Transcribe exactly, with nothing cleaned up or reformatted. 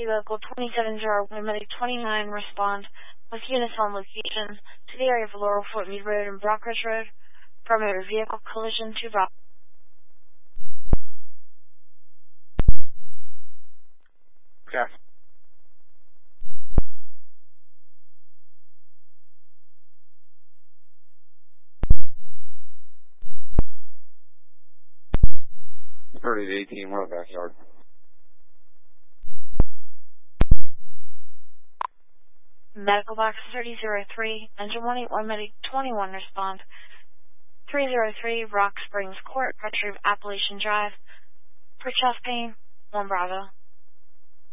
emergency local twenty-seven zero one, medic twenty-nine, respond with units on location to the area of Laurel Fort Meade Road and Brockridge Road from a vehicle collision to Rock. Okay. thirty to eighteen, we're in the backyard. Medical box thirty zero three, engine one eight one, medic twenty-one, respond. three zero three, Rock Springs Court, pressure of Appalachian Drive. For chest pain, one Bravo.